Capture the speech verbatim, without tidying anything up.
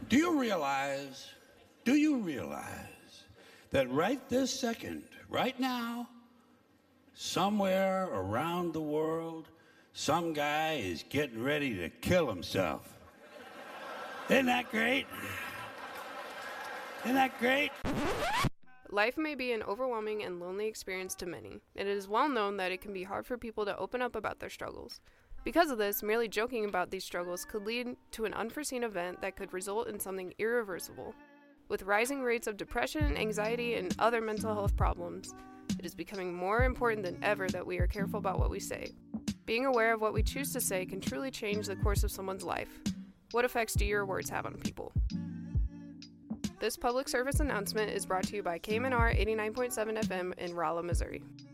Do you realize, do you realize that right this second, right now, somewhere around the world, some guy is getting ready to kill himself? Isn't that great? Isn't that great? Life may be an overwhelming and lonely experience to many. It is well known that it can be hard for people to open up about their struggles. Because of this, merely joking about these struggles could lead to an unforeseen event that could result in something irreversible. With rising rates of depression, anxiety, and other mental health problems, it is becoming more important than ever that we are careful about what we say. Being aware of what we choose to say can truly change the course of someone's life. What effects do your words have on people? This public service announcement is brought to you by K M N R eighty-nine point seven F M in Rolla, Missouri.